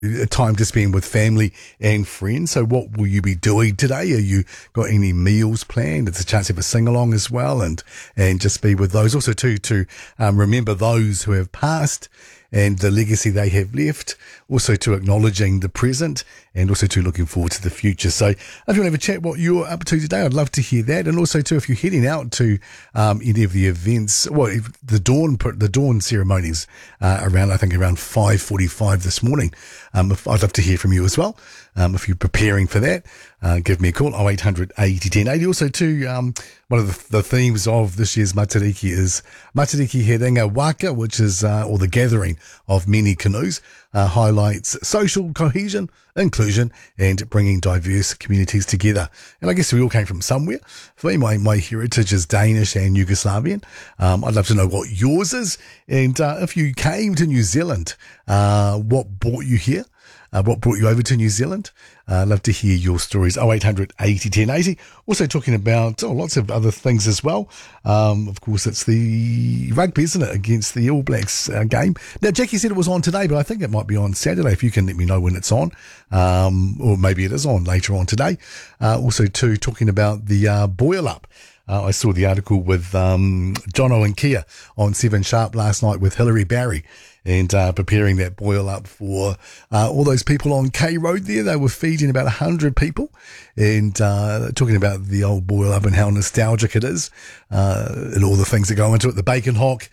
time to spend with family and friends. So what will you be doing today? Are you got any meals planned? It's a chance to have a sing-along as well and just be with those. Also too, to remember those who have passed and the legacy they have left. Also to acknowledging the present and also to looking forward to the future. So if you want to have a chat what you're up to today, I'd love to hear that. And also too, if you're heading out to any of the events, the dawn ceremonies around 5:45 this morning. I'd love to hear from you as well. If you're preparing for that, give me a call, 0800 80 10 80. Also too, one of the themes of this year's Matariki is Matariki Heringa Waka, which is, or the gathering of many canoes, highlights social cohesion, inclusion, and bringing diverse communities together. And I guess we all came from somewhere. For me, my heritage is Danish and Yugoslavian. I'd love to know what yours is. And if you came to New Zealand, what brought you here? What brought you over to New Zealand? I'd love to hear your stories. 0800 80 10 80. Also talking about lots of other things as well. Of course, it's the rugby, isn't it, against the All Blacks game. Now, Jackie said it was on today, but I think it might be on Saturday. If you can let me know when it's on, or maybe it is on later on today. Also, too, talking about the boil up. I saw the article with Jono and Kia on 7 Sharp last night with Hilary Barry and preparing that boil up for all those people on K Road there. They were feeding about 100 people and talking about the old boil up and how nostalgic it is and all the things that go into it, the bacon hock,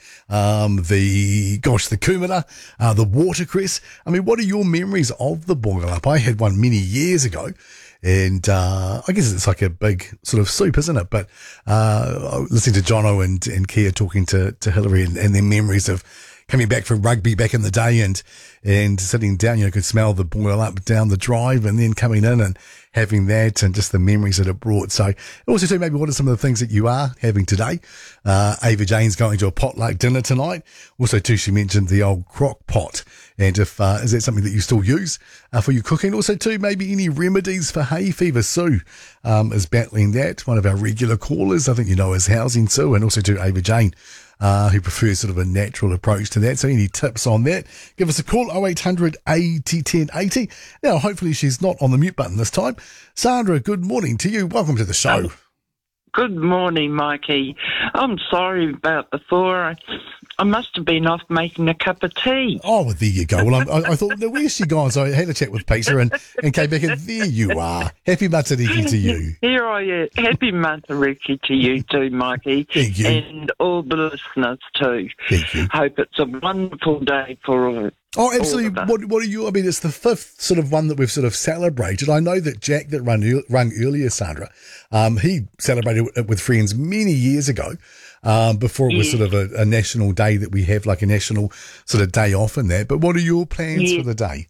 the kumara, the watercress. I mean, what are your memories of the boil up? I had one many years ago. And I guess it's like a big sort of soup, isn't it? But listening to Jono and Kia talking to Hilary and their memories of coming back from rugby back in the day and sitting down, you could smell the boil up down the drive and then coming in and having that and just the memories that it brought. So also too, maybe what are some of the things that you are having today? Ava Jane's going to a potluck dinner tonight. Also too, she mentioned the old crock pot. And if, is that something that you still use for your cooking? Also too, maybe any remedies for hay fever. Sue is battling that. One of our regular callers, I think you know, is Housing Sue, and also too Ava Jane, who prefers sort of a natural approach to that. So any tips on that, give us a call, 0800 80 10 80. Now, hopefully she's not on the mute button this time. Sandra, good morning to you. Welcome to the show. Good morning, Mikey. I'm sorry about before. I must have been off making a cup of tea. Oh, well, there you go. Well, I thought, now, where's she gone? So I had a chat with Peter and came back and there you are. Happy Matariki to you. Here I am. Happy Matariki to you too, Mikey. Thank you. And all the listeners too. Thank you. Hope it's a wonderful day for all. Oh, absolutely. What are you? I mean, it's the fifth sort of one that we've sort of celebrated. I know that Jack that rung earlier, Sandra, he celebrated it with friends many years ago, before it was sort of a national day that we have, like a national sort of day off and that. But what are your plans for the day?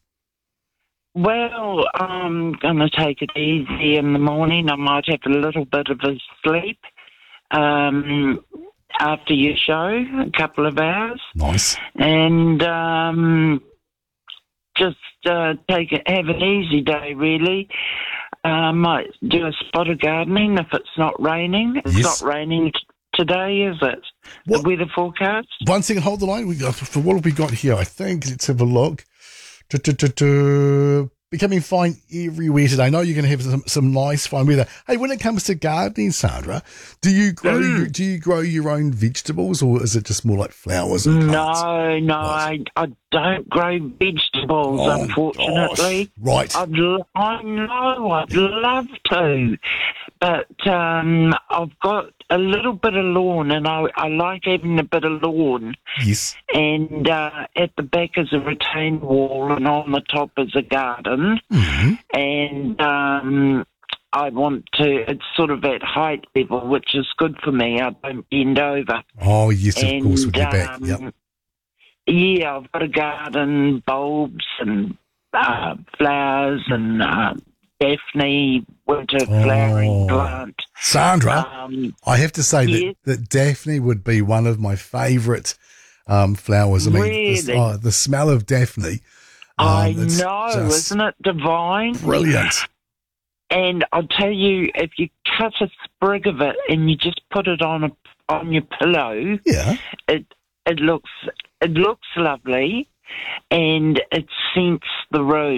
Well, I'm going to take it easy in the morning. I might have a little bit of a sleep. After your show, a couple of hours. Nice. And just have an easy day, really. Might do a spot of gardening if it's not raining. It's not raining today, is it? The weather forecast? 1 second, hold the line. For what have we got here? I think, let's have a look. Becoming fine everywhere today. I know you're going to have some nice fine weather. Hey, when it comes to gardening, Sandra, do you grow your own vegetables, or is it just more like flowers and plants? No, I don't grow vegetables, unfortunately. Gosh. Right. I know, I'd love to, but I've got a little bit of lawn, and I like having a bit of lawn. Yes. And at the back is a retaining wall, and on the top is a garden. Mm-hmm. And I want to, it's sort of at height level, which is good for me. I don't bend over. Oh, yes, of course, with your back. Yep. Yeah, I've got a garden, bulbs and flowers and Daphne winter flowering plant. Sandra, I have to say that Daphne would be one of my favourite flowers. I mean, really? the smell of Daphne. I know, isn't it divine? Brilliant. And I'll tell you, if you cut a sprig of it and you just put it on your pillow, it looks lovely. and it scents the room.